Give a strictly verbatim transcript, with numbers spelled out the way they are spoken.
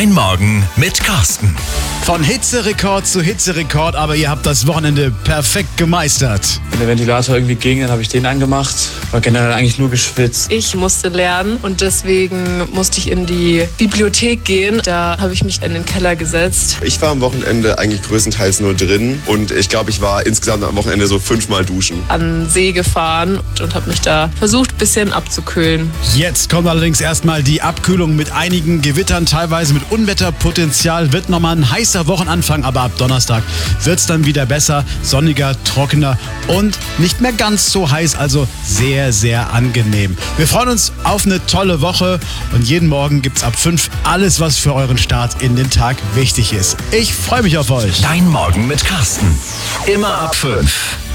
Dein Morgen mit Carsten. Von Hitzerekord zu Hitzerekord, aber ihr habt das Wochenende perfekt gemeistert. Wenn der Ventilator irgendwie ging, dann habe ich den angemacht. War generell eigentlich nur geschwitzt. Ich musste lernen und deswegen musste ich in die Bibliothek gehen. Da habe ich mich in den Keller gesetzt. Ich war am Wochenende eigentlich größtenteils nur drin und ich glaube, ich war insgesamt am Wochenende so fünfmal duschen. An den See gefahren und, und habe mich da versucht, ein bisschen abzukühlen. Jetzt kommt allerdings erstmal die Abkühlung mit einigen Gewittern, teilweise mit Unwetterpotenzial. Wird nochmal ein heißer Wochenanfang, aber ab Donnerstag wird es dann wieder besser, sonniger, trockener und nicht mehr ganz so heiß, also sehr, sehr angenehm. Wir freuen uns auf eine tolle Woche und jeden Morgen gibt's ab fünf alles, was für euren Start in den Tag wichtig ist. Ich freue mich auf euch. Dein Morgen mit Carsten. Immer ab fünf.